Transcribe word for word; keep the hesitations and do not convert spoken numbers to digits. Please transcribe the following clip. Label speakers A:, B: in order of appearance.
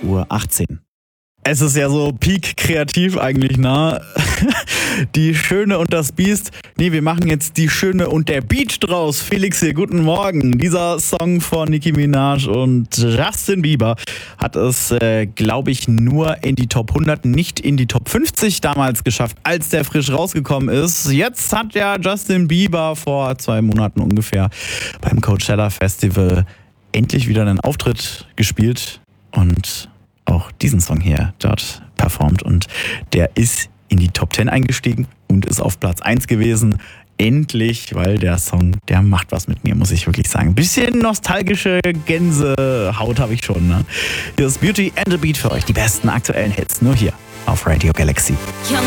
A: Uhr achtzehn. Es ist ja so peak kreativ eigentlich, ne? Die Schöne und das Biest. Nee, wir machen jetzt die Schöne und der Beat draus. Felix hier, guten Morgen. Dieser Song von Nicki Minaj und Justin Bieber hat es, äh, glaube ich, nur in die Top hundert, nicht in die Top fünfzig damals geschafft, als der frisch rausgekommen ist. Jetzt hat ja Justin Bieber vor zwei Monaten ungefähr beim Coachella Festival endlich wieder einen Auftritt gespielt und auch diesen Song hier dort performt. Und der ist in die Top zehn eingestiegen und ist auf Platz eins gewesen. Endlich, weil der Song, der macht was mit mir, muss ich wirklich sagen. Ein bisschen nostalgische Gänsehaut habe ich schon. Ne? Hier ist Beauty and the Beat für euch. Die besten aktuellen Hits nur hier auf Radio Galaxy.